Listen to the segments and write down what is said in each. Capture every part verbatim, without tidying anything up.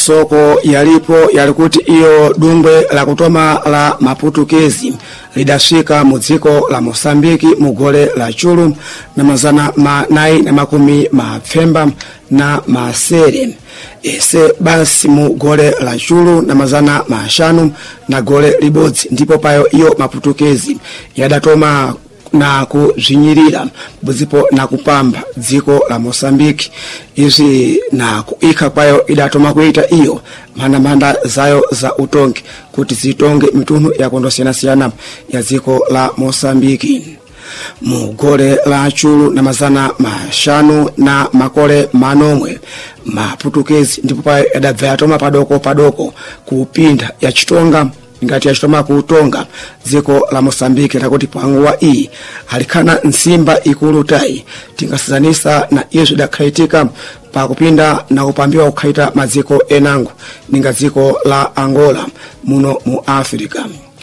soko yalipo yalikuti iyo dungwe la kutoma la Maputukezi lidafika mudziko la Mosambiki mugole la chulu na mazana manai na makumi mapfemba na masere. Ese basi mugole la chulu na mazana mashanu na gole libodzi ndipo payo iyo Maputukezi yadatoma na kuzvinyirira buzipo na kupamba dziko la Mosambiki. Izi na kuika kwayo idatoma kuita iyo manda manda zayo za utongi kuti zitonge mitundu ya kondosiyana siyana ya dziko la Mosambiki. Mugole la chulu na mazana mashanu na makole manomwe Maputukezi ndipo payo yadabva yatoma padoko padoko kupinda ya chitonga ngati yachitoma kutonga dziko la Mosambiki takuti panguwa iyi alikana nsimba ikulu tai tingasizanisa na izo dakaitika pa kupinda na kupambiwa kukaita maziko enangu ninga dziko la Angola muno mu Afrika.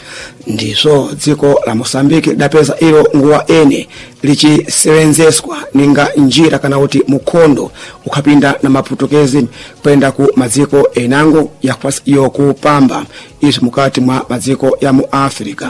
Ndizo dziko la Mosambiki dapeza ilo nguwa ene lichi sewenzeswa ninga njira kana kuti mukondo ukapinda na Maputukezi kwenda ku maziko enangu ya kwasi iyo kupamba isu mukati mwa maziko ya mu Afrika.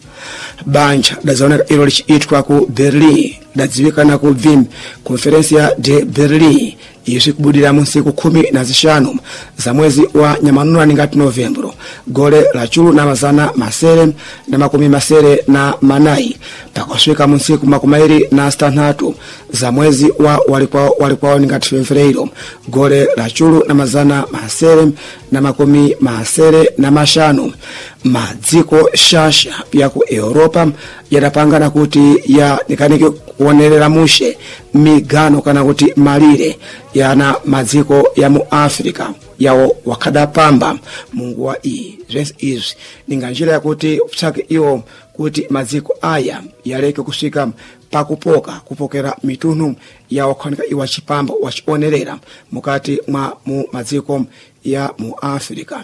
Banja dazaoneka ilo lichiitwa ku Berlin dadziwikana ku Vim Conferencia de Berlin isu kubudira musiku kumi na zishanu za mwezi wa nyamanuna ningati Novembro. Gole la chulu na mazana masere na makumi masere na manai pakoswika musiku makumairi na stanhatu za mwezi wa walikuwa walikuwa ningati Fevereiro. Gole la chulu na mazana masere na makumi masere na mashanu madziko shasha pia ku Europa yadapangana kuti ya nikanike kuonerera mushe migano kana kuti malire yana maziko ya mu Afrika yao wakadapamba Mungu wa ii dress is ninganjira ya kuti upsake iyo kuti maziko aya yaleke kushika pakupoka kupokera mitunu ya wakanika iwa chipamba wachionerera mukati mwa mu maziko ya mu Afrika.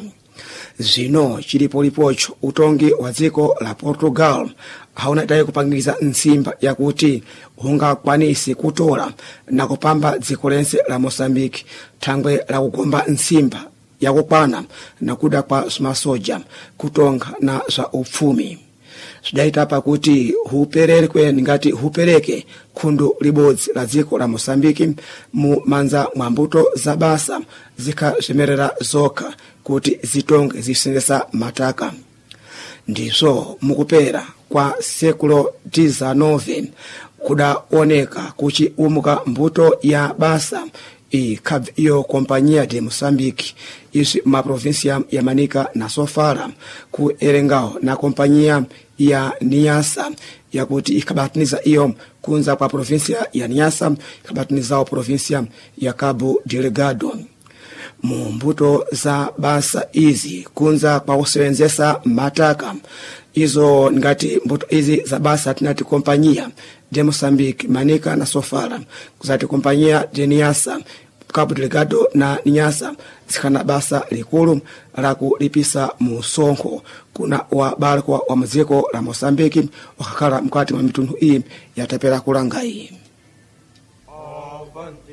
Zino chilipo lipocho utongi wa dziko la Portugal hauna dai kupangiza nsimba ya kuti hunga kwanisi kutola na kupamba dziko lense la Mosambiki tangwe la kugomba nsimba ya kupana na kuda kwa masoja kutonga na za ufumi. Sudaita hapa kuti hupereke ngati hupereke kundu libodzi la dziko la Mosambiki mu manza mwambuto za basa zika zemerera zoka kuti zitonge zisengesa mataka. Ndizo mukupera kwa sekulo disanove kuda oneka kuchi umuka mbuto ya basa iyo kompanyia de Mosambiki isi ma provincia ya Manica na Sofala ku Erengao na kompanyia ya Niassa ya kuti ikabatiniza iyo kunza kwa provincia ya Niassa ikabatiniza provincia ya Cabo Delgado. Mumbuto za basa izi kunza kwa usewenzesa mataka izo ngati mbuto izi za basa tinati kompanyia de Mosambiki, Manica na Sofala kuzati kompanyia de Niassa, Cabo Delgado na Niassa zikana basa likulu la kulipisa musonko kuna wa barako wa maziko la Mosambiki wakakala mkati wa mitundu hii yatapela kulangai. Avante.